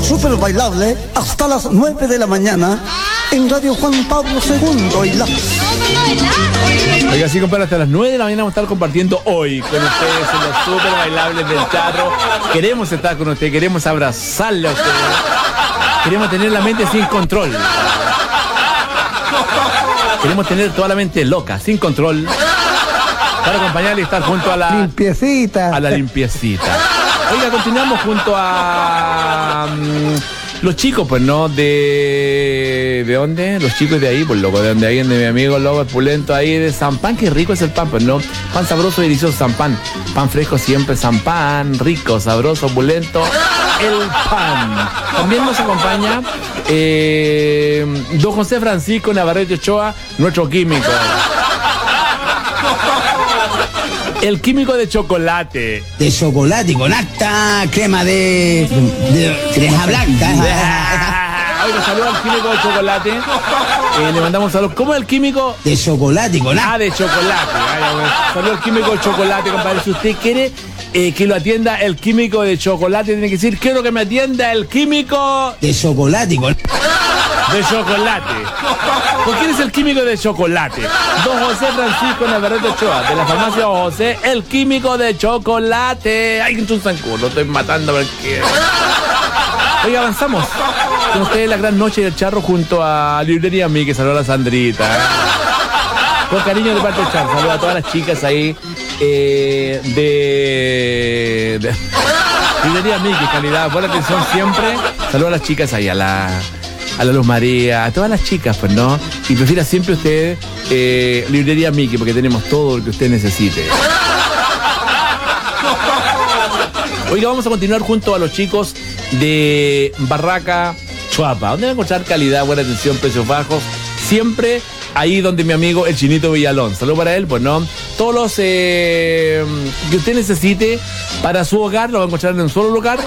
súper bailable hasta las 9 de la mañana en Radio Juan Pablo II y la... Oiga, sí, compadre, hasta las 9 de la mañana vamos a estar compartiendo hoy con ustedes en los súper bailables del Charro. Queremos estar con usted, queremos abrazarle a usted. Queremos tener la mente sin control. Queremos tener toda la mente loca, sin control, para acompañarle y estar junto a la... Limpiecita. A la limpiecita. Oiga, continuamos junto a... los chicos, pues, ¿no? ¿De dónde? Los chicos de ahí, pues, loco, de donde hay, de mi amigo, loco, pulento ahí, de San Pan. Qué rico es el pan, pues, ¿no? Pan sabroso y delicioso, San Pan. Pan fresco siempre, San Pan, rico, sabroso, pulento, el pan. También nos acompaña don José Francisco Navarrete Ochoa, nuestro químico. El químico de chocolate. De chocolate con alta crema de crema blanca. Oiga, saludos al químico de chocolate. Le mandamos saludos. ¿Cómo es el químico? De chocolate con alta. Ah, de chocolate. Saludos al químico de chocolate, compadre. Si usted quiere que lo atienda el químico de chocolate, tiene que decir: quiero que me atienda el químico de chocolate con... de chocolate. ¿Por quién es el químico de chocolate? Don José Francisco Navarrete Ochoa, de la farmacia José, el químico de chocolate. Ay, que un zancudo, lo estoy matando porque... Oiga, avanzamos con ustedes la gran noche del Charro junto a Librería Mickey. Saludos a la Sandrita. Con cariño de parte del Charro. Saludos a todas las chicas ahí de Librería Mickey, calidad, buena atención siempre. Saludos a las chicas ahí, a la Luz María, a todas las chicas, pues, ¿no? Y prefiera siempre usted Librería Mickey, porque tenemos todo lo que usted necesite. Oiga, vamos a continuar junto a los chicos de Barraca Chuapa, donde van a encontrar calidad, buena atención, precios bajos, siempre ahí donde mi amigo el Chinito Villalón. Saludos para él, pues, ¿no? Todos los que usted necesite para su hogar, lo va a encontrar en un solo lugar.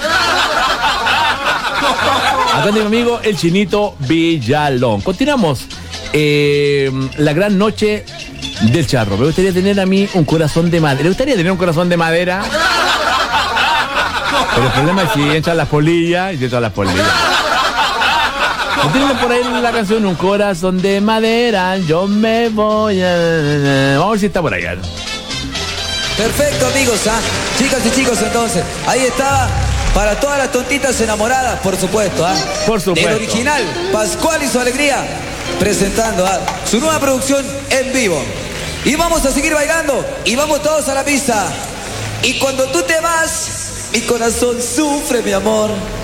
Acá de mi amigo el Chinito Villalón. Continuamos la gran noche del Charro. Me gustaría tener a mí un corazón de madera. ¿Le gustaría tener un corazón de madera? Pero el problema es si entran las polillas y entran las polillas. Tienen por ahí la canción Un corazón de madera, yo me voy a... Vamos a ver si está por allá. Perfecto, amigos, ¿ah? Chicas y chicos, entonces, ahí está. Para todas las tontitas enamoradas, por supuesto, ¿ah? Por supuesto. El original, Pascual y su alegría, presentando su nueva producción en vivo. Y vamos a seguir bailando, y vamos todos a la pista. Y cuando tú te vas, mi corazón sufre, mi amor.